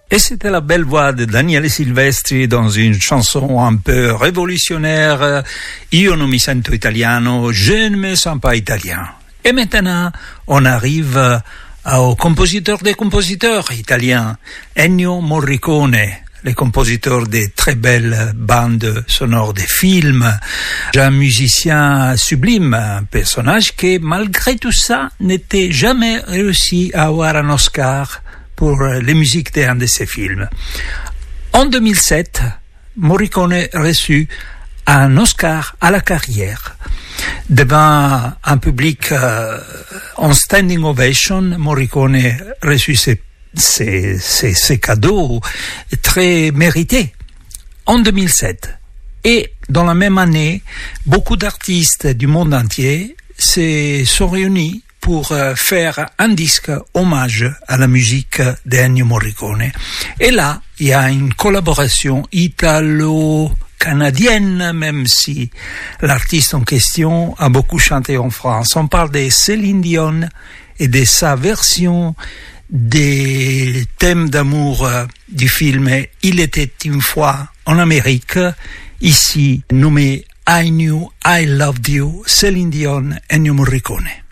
Et c'était la belle voix de Daniele Silvestri dans une chanson un peu révolutionnaire. Io non mi sento italiano, je ne me sens pas italien. Et maintenant, on arrive au compositeur des compositeurs italiens, Ennio Morricone, le compositeur des très belles bandes sonores des films, un musicien sublime, un personnage qui, malgré tout ça, n'était jamais réussi à avoir un Oscar pour les musiques d'un de ses films. En 2007, Morricone reçut un Oscar à la carrière. Devant un public en standing ovation, Morricone reçut ces cadeaux très mérités en 2007. Et dans la même année, beaucoup d'artistes du monde entier se sont réunis pour faire un disque hommage à la musique d'Ennio Morricone. Et là, il y a une collaboration italo-canadienne, même si l'artiste en question a beaucoup chanté en France. On parle de Céline Dion et de sa version des thèmes d'amour du film « Il était une fois en Amérique », ici nommé « I Knew I Loved You », Céline Dion, Ennio Morricone.